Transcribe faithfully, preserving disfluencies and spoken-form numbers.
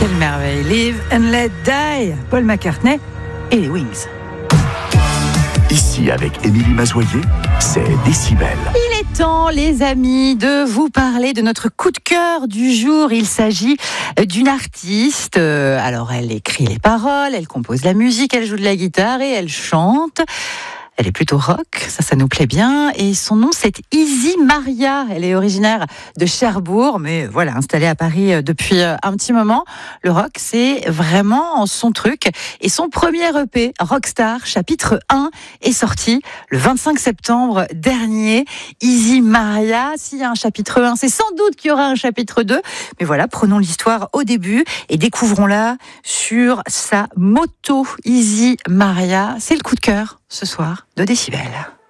Quelle merveille. Live and Let Die, Paul McCartney et les Wings. Ici, avec Émilie Mazoyer, c'est Décibel. Il est temps, les amis, de vous parler de notre coup de cœur du jour. Il s'agit d'une artiste. Alors, elle écrit les paroles, elle compose la musique, elle joue de la guitare et elle chante. Elle est plutôt rock, ça, ça nous plaît bien. Et son nom, c'est Easy Maria. Elle est originaire de Cherbourg, mais voilà, installée à Paris depuis un petit moment. Le rock, c'est vraiment son truc. Et son premier E P, Rockstar, chapitre un, est sorti le vingt-cinq septembre dernier. Easy Maria, s'il y a un chapitre un, c'est sans doute qu'il y aura un chapitre deux. Mais voilà, prenons l'histoire au début et découvrons-la sur sa moto. Easy Maria, c'est le coup de cœur ce soir de Décibel.